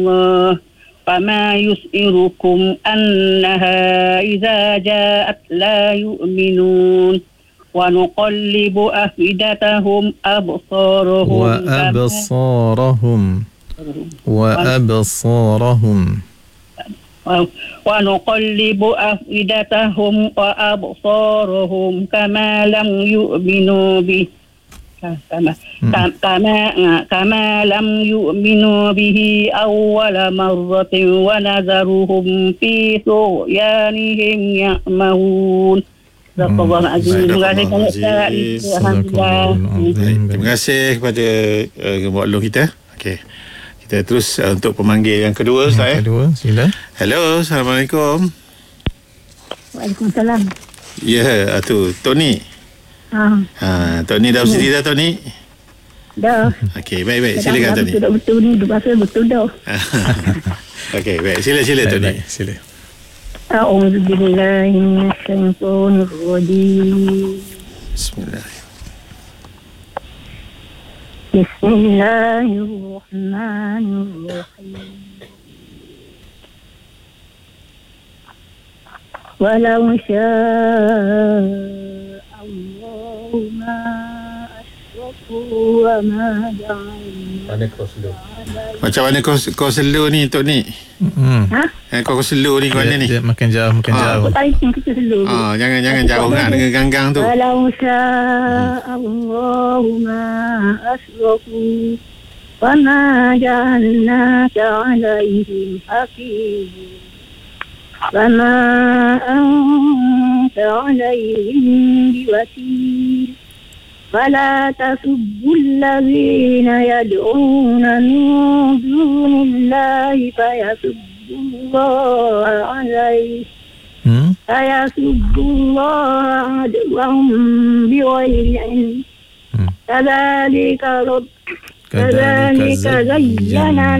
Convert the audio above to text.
الله فما يسئركم أنها إذا جاءت لا يؤمنون ونقلب أفئدتهم وأبصارهم ونقلب أفئدتهم وأبصارهم كما لم يؤمنوا به كما لم يؤمنوا به أول مرة ونذرهم في طغيانهم يعمهون. Terima kasih kepada Gembok Long kita. Okey. Kita terus untuk pemanggil yang kedua, Ustaz. Kedua, sila. Hello, Assalamualaikum. Waalaikumsalam. Ya, tu Tony. Tony dah bersedia dah, Tony? Dah. Okey, baik. Silakan, Tony. Betul ni, betul dah. Okey, baik. Sila, Tony. Sila. أعوذ بالله من الشيطان الرجيم بسم الله الرحمن الرحيم ولو شاء الله ما أشركوا وما جعلنا Macam mana kau slow ni, Tony? Kau slow ni kau ni. Dia makin jauh. Jangan jauh dengan ganggang tu. Walau sya'allahu ma asraku wa ma ja'alnaka 'alaihim hafiz wa ma anta 'alaihim biwakil. فلا تسبوا الذين يدعون من دون الله فيسبوا الله عدوا بغير علم كذلك زين